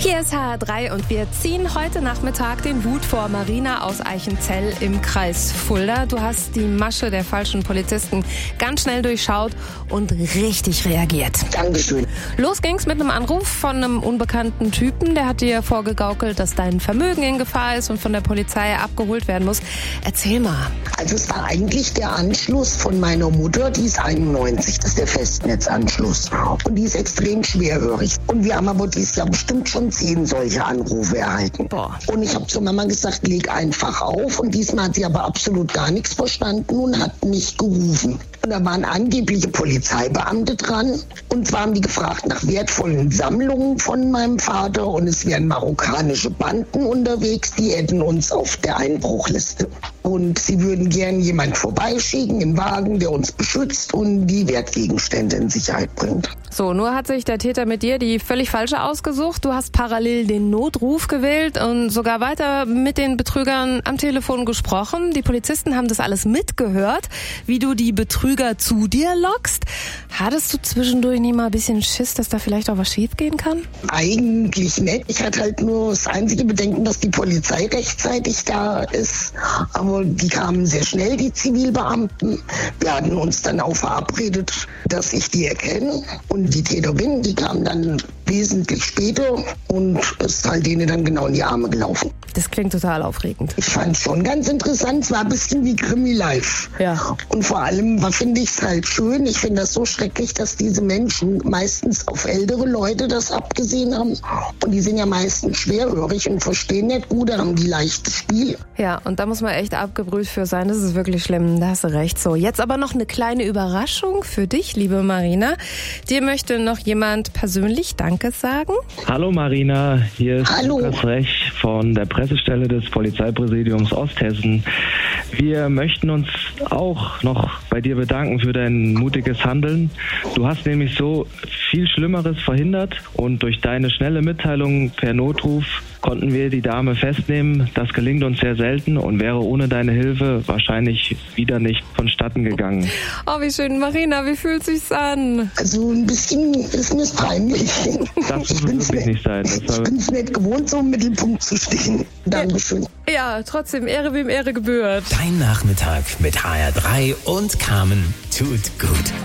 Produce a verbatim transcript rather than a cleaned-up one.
Hier ist H R drei und wir ziehen heute Nachmittag den Hut vor Marina aus Eichenzell im Kreis Fulda. Du hast die Masche der falschen Polizisten ganz schnell durchschaut und richtig reagiert. Dankeschön. Los ging's mit einem Anruf von einem unbekannten Typen. Der hat dir vorgegaukelt, dass dein Vermögen in Gefahr ist und von der Polizei abgeholt werden muss. Erzähl mal. Also es war eigentlich der Anschluss von meiner Mutter, die ist einundneunzig, das ist der Festnetzanschluss. Und die ist extrem schwerhörig. Und wir haben aber dieses Jahr bestimmt schon zehn solche Anrufe erhalten. Boah. Und ich habe zur Mama gesagt, leg einfach auf. Und diesmal hat sie aber absolut gar nichts verstanden und hat mich gerufen. Und da waren angebliche Polizeibeamte dran. Und zwar haben die gefragt nach wertvollen Sammlungen von meinem Vater. Und es wären marokkanische Banden unterwegs, die hätten uns auf der Einbruchliste. Und sie würden gern jemand vorbeischicken, einen Wagen, der uns beschützt und die Wertgegenstände in Sicherheit bringt. So, nur hat sich der Täter mit dir die völlig falsche ausgesucht. Du hast parallel den Notruf gewählt und sogar weiter mit den Betrügern am Telefon gesprochen. Die Polizisten haben das alles mitgehört, wie du die Betrüger zu dir lockst. Hattest du zwischendurch nie mal ein bisschen Schiss, dass da vielleicht auch was schief gehen kann? Eigentlich nicht. Ich hatte halt nur das einzige Bedenken, dass die Polizei rechtzeitig da ist. Aber die kamen sehr schnell, die Zivilbeamten. Wir hatten uns dann auch verabredet, dass ich die erkenne. Und die Täterin, die kam dann wesentlich später und ist halt denen dann genau in die Arme gelaufen. Das klingt total aufregend. Ich fand es schon ganz interessant. Es war ein bisschen wie Krimi Live. Ja. Und vor allem finde ich es halt schön. Ich finde das so schrecklich, dass diese Menschen meistens auf ältere Leute das abgesehen haben. Und die sind ja meistens schwerhörig und verstehen nicht gut, da haben die leichtes Spiel. Ja, und da muss man echt abgebrüht für sein. Das ist wirklich schlimm. Da hast du recht. So, jetzt aber noch eine kleine Überraschung für dich, liebe Marina. Dir möchte noch jemand persönlich Danke sagen. Hallo Marina, hier ist Hallo. Lukas Rech von der Pressestelle des Polizeipräsidiums Osthessen. Wir möchten uns auch noch bei dir bedanken für dein mutiges Handeln. Du hast nämlich so viel Schlimmeres verhindert und durch deine schnelle Mitteilung per Notruf konnten wir die Dame festnehmen. Das gelingt uns sehr selten und wäre ohne deine Hilfe wahrscheinlich wieder nicht vonstatten gegangen. Oh, wie schön. Marina, wie fühlt sich's an? Also ein bisschen ist mir peinlich. Das muss es wirklich nicht sein. Das Ich war bin es nicht gewohnt, so im Mittelpunkt zu stehen. Dankeschön. Ja, trotzdem Ehre wem Ehre gebührt. Dein Nachmittag mit H R drei und Carmen tut gut.